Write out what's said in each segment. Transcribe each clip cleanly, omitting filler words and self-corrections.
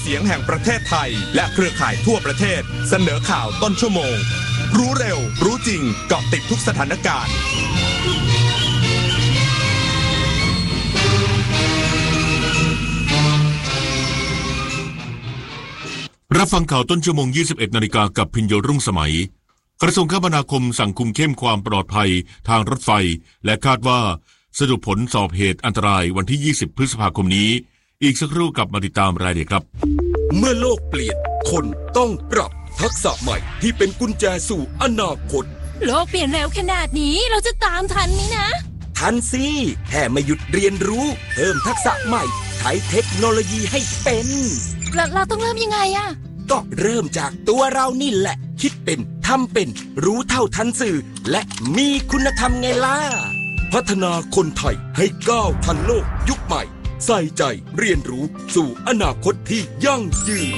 เสียงแห่งประเทศไทยและเครือข่ายทั่วประเทศเสนอข่าวต้นชั่วโมงรู้เร็วรู้จริงเกาะติดทุกสถานการณ์รับฟังข่าวต้นชั่วโมง 21 นาฬิกากับพิญโยรุ่งสมัยกระทรวงคมนาคมสั่งคุมเข้มความปลอดภัยทางรถไฟและคาดว่าสรุปผลสอบเหตุอันตรายวันที่ 20 พฤษภาคมนี้อีกสักครู่กลับมาติดตามรายละเอียดครับเมื่อโลกเปลี่ยนคนต้องปรับทักษะใหม่ที่เป็นกุญแจสู่อนาคตโลกเปลี่ยนเร็วขนาดนี้เราจะตามทันไหมนะทันสิแค่ไม่หยุดเรียนรู้เพิ่มทักษะใหม่ใช้เทคโนโลยีให้เป็นเราต้องเริ่มยังไงอะก็เริ่มจากตัวเรานี่แหละคิดเป็นทำเป็นรู้เท่าทันสื่อและมีคุณธรรมไงล่ะพัฒนาคนไทยให้ก้าวทันโลกยุคใหม่ใส่ใจเรียนรู้สู่อนาคตที่ยั่งยืน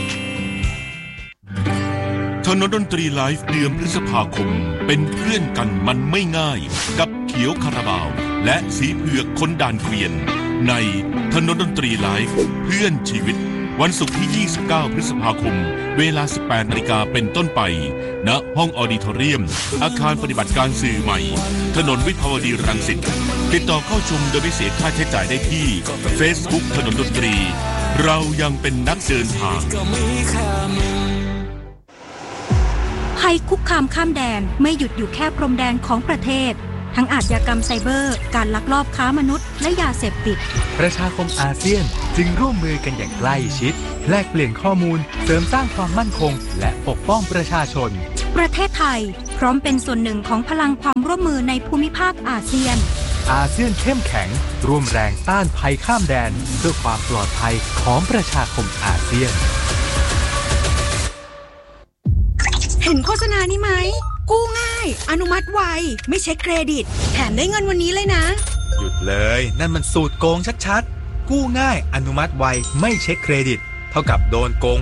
ถนนดนตรีไลฟ์เดือนพฤษภาคมเป็นเพื่อนกันมันไม่ง่ายกับเขียวคาราบาวและสีเผือกคนด่านเกวียนในถนนดนตรีไลฟ์เพื่อนชีวิตวันศุกร์ที่ 29 พฤษภาคมเวลา 18 นาฬิกาเป็นต้นไปณห้องออดิทอเรียมอาคารปฏิบัติการสื่อใหม่ถนนวิภาวดีรังสิตติดต่อเข้าชมโดยไม่เสียค่าใช้จ่ายได้ที่ Facebook ถนนดนตรีเรายังเป็นนักเดินทางภัยคุกคามข้ามแดนไม่หยุดอยู่แค่พรมแดนของประเทศทั้งอาชญากรรมไซเบอร์การลักลอบค้ามนุษย์และยาเสพติดประชาคมอาเซียนจึงร่วมมือกันอย่างใกล้ชิดแลกเปลี่ยนข้อมูลเสริมสร้างความมั่นคงและปกป้องประชาชนประเทศไทยพร้อมเป็นส่วนหนึ่งของพลังความร่วมมือในภูมิภาคอาเซียนอาเซียนเข้มแข็งร่วมแรงต้านภัยข้ามแดนเพื่อความปลอดภัยของประชาคมอาเซียนเห็นโฆษณานี้ไหมกู้ง่ายอนุมัติไวไม่เช็คเครดิตแถมได้เงินวันนี้เลยนะหยุดเลยนั่นมันสูตรโกงชัดๆกู้ง่ายอนุมัติไวไม่เช็คเครดิตเท่ากับโดนโกง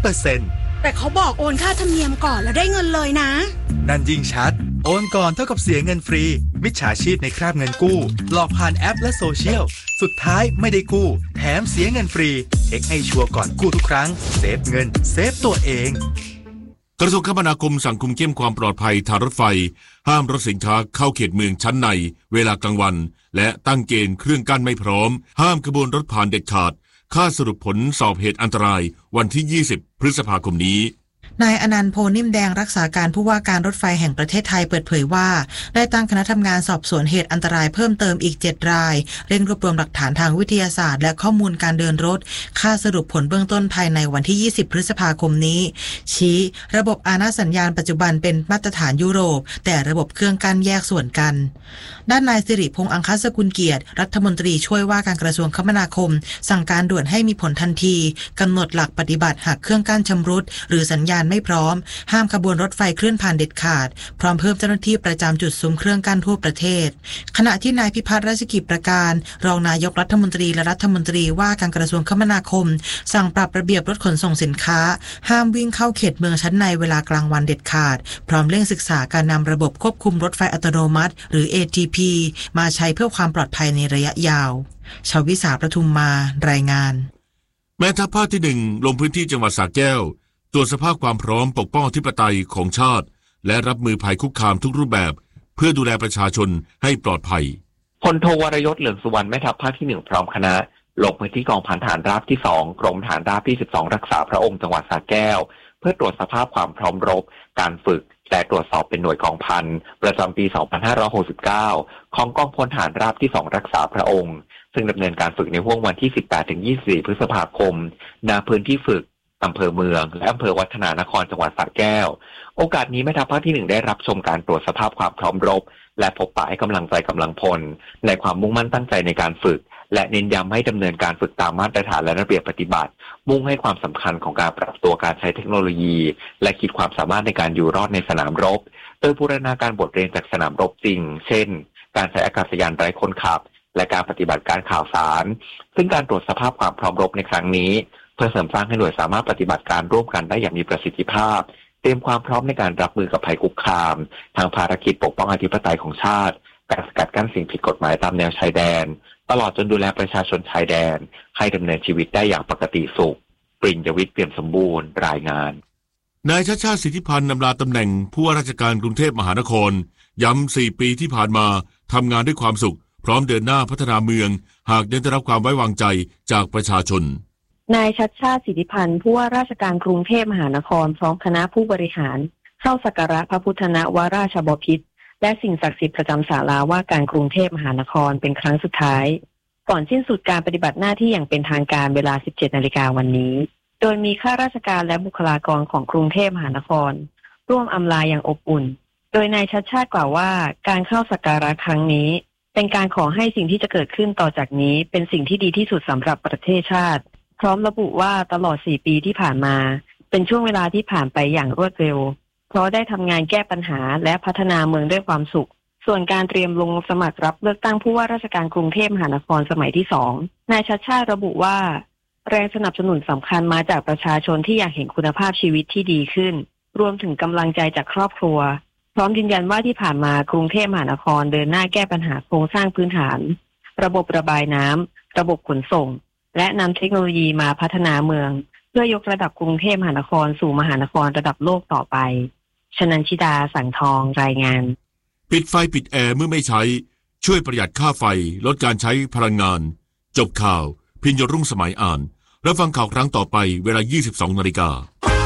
100% แต่เขาบอกโอนค่าธรรมเนียมก่อนแล้วได้เงินเลยนะนั่นยิ่งชัดโอนก่อนเท่ากับเสียเงินฟรีมิจฉาชีพในคราบเงินกู้หลอกผ่านแอปและโซเชียลสุดท้ายไม่ได้กู้แถมเสียเงินฟรีเช็คให้ชัวร์ก่อนกู้ทุกครั้งเซฟเงินเซฟตัวเองกระทรวงคมนาคมสั่งคุมเข้มความปลอดภัยทางรถไฟห้ามรถสินค้าเข้าเขตเมืองชั้นในเวลากลางวันและตั้งเกณฑ์เครื่องกั้นไม่พร้อมห้ามขบวนรถผ่านเด็ดขาดค่าสรุปผลสอบเหตุอันตรายวันที่ 20 พฤษภาคมนี้นายอนันต์ โพนิ่มแดงรักษาการผู้ว่าการรถไฟแห่งประเทศไทยเปิดเผยว่าได้ตั้งคณะทำงานสอบสวนเหตุอันตรายเพิ่มเติมอีก7รายเร่งรวบรวมหลักฐานทางวิทยาศาสตร์และข้อมูลการเดินรถค่าสรุปผลเบื้องต้นภายในวันที่ 20 พฤษภาคมนี้ชี้ระบบอานาสัญญาณปัจจุบันเป็นมาตรฐานยุโรปแต่ระบบเครื่องกั้นแยกส่วนกันด้านนายสิริพงษ์อังคสกุลเกียรติรัฐมนตรีช่วยว่าการกระทรวงคมนาคมสั่งการด่วนให้มีผลทันทีกำหนดหลักปฏิบัติหากเครื่องกั้นชำรุดหรือสัญญาณไม่พร้อมห้ามขบวนรถไฟเคลื่อนผ่านเด็ดขาดพร้อมเพิ่มเจ้าหน้าที่ประจำจุดซุ้มเครื่องกั้นทั่วประเทศขณะที่นายพิพัฒน์ราชกิจประการรองนายกรัฐมนตรีและรัฐมนตรีว่าการกระทรวงคมนาคมสั่งปรับระเบียบรถขนส่งสินค้าห้ามวิ่งเข้าเขตเมืองชั้นในเวลากลางวันเด็ดขาดพร้อมเร่งศึกษาการนำระบบควบคุมรถไฟอัตโนมัติหรือ ATP มาใช้เพื่อความปลอดภัยในระยะยาวชวิสาประทุมมารายงานแม่ทัพภาคที่1ลงพื้นที่จังหวัดสระแก้วตรวจสภาพความพร้อมปกป้องอธิปไตยของชาติและรับมือภัยคุกคามทุกรูปแบบเพื่อดูแลประชาชนให้ปลอดภัยพลโทวรยศเหลืองสุวรรณแม่ทัพภาคที่1พร้อมคณะลงพื้นที่กองพันฐานราบที่2กรมฐานราบที่12รักษาพระองค์จังหวัดสระแก้วเพื่อตรวจสภาพความพร้อมรบการฝึกและตรวจสอบเป็นหน่วยกองพันประจำปี 2569 ของกองพลฐานราบที่2รักษาพระองค์ซึ่งดำเนินการฝึกในห่วงวันที่ 18-24 พฤษภาคมณพื้นที่ฝึกอำเภอเมืองและอำเภอวัฒนานครจังหวัดสระแก้วโอกาสนี้แม่ทัพภาคที่1ได้รับชมการตรวจสภาพความพร้อมรบและพบปะให้กำลังใจกำลังพลในความมุ่งมั่นตั้งใจในการฝึกและเน้นย้ำให้ดำเนินการฝึกตามมาตรฐานและระเบียบปฏิบัติมุ่งให้ความสำคัญของการปรับตัวการใช้เทคโนโลยีและขีดความสามารถในการอยู่รอดในสนามรบโดยบูรณาการบทเรียนจากสนามรบจริงเช่นการใช้อากาศยานไร้คนขับและการปฏิบัติการข่าวสารซึ่งการตรวจสภาพความพร้อมรบในครั้งนี้เพื่อเสริมสร้างให้หน่วยสามารถปฏิบัติการร่วมกันได้อย่างมีประสิทธิภาพเตรียมความพร้อมในการรับมือกับภัยคุกคามทางภารกิจปกป้องอธิปไตยของชาติการสกัดกั้นสิ่งผิดกฎหมายตามแนวชายแดนตลอดจนดูแลประชาชนชายแดนให้ดำเนินชีวิตได้อย่างปกติสุขปริญญวิทย์เปี่ยมสมบูรณ์รายงานนายชาติชาติสิทธิพันธ์นำลาตำแหน่งผู้ว่าราชการกรุงเทพมหานครย้ำ4 ปีที่ผ่านมาทำงานด้วยความสุขพร้อมเดินหน้าพัฒนาเมืองหากได้รับความไว้วางใจจากประชาชนนายชัชชาติสิทธิพันธ์ผู้ว่าราชการกรุงเทพมหานครพร้อมคณะผู้บริหารเข้าสักการะพระพุทธนวราชบพิตรและสิ่งศักดิ์สิทธิ์ประจำศาลาว่าการกรุงเทพมหานครเป็นครั้งสุดท้ายก่อนสิ้นสุดการปฏิบัติหน้าที่อย่างเป็นทางการเวลา 17 นาฬิกาวันนี้โดยมีข้าราชการและบุคลากรของกรุงเทพมหานครร่วมอำลาอย่างอบอุ่นโดยนายชัชชาติกล่าวว่าการเข้าสักการะครั้งนี้เป็นการขอให้สิ่งที่จะเกิดขึ้นต่อจากนี้เป็นสิ่งที่ดีที่สุดสำหรับประเทศชาติพร้อมระบุว่าตลอด4 ปีที่ผ่านมาเป็นช่วงเวลาที่ผ่านไปอย่างรวดเร็วเพราะได้ทำงานแก้ปัญหาและพัฒนาเมืองด้วยความสุขส่วนการเตรียมลงสมัครรับเลือกตั้งผู้ว่าราชการกรุงเทพมหานครสมัยที่2นายชัชชาติระบุว่าแรงสนับสนุนสำคัญมาจากประชาชนที่อยากเห็นคุณภาพชีวิตที่ดีขึ้นรวมถึงกำลังใจจากครอบครัวพร้อมยืนยันว่าที่ผ่านมากรุงเทพมหานครเดินหน้าแก้ปัญหาโครงสร้างพื้นฐานระบบระบายน้ำระบบขนส่งและนำเทคโนโลยีมาพัฒนาเมืองเพื่อยกระดับกรุงเทพมหานครสู่มหานครระดับโลกต่อไปชนันชิดาสังทองรายงานปิดไฟปิดแอร์เมื่อไม่ใช้ช่วยประหยัดค่าไฟลดการใช้พลังงานจบข่าวพิญญรุ่งสมัยอ่านรับฟังข่าวครั้งต่อไปเวลา 22 นาฬิกา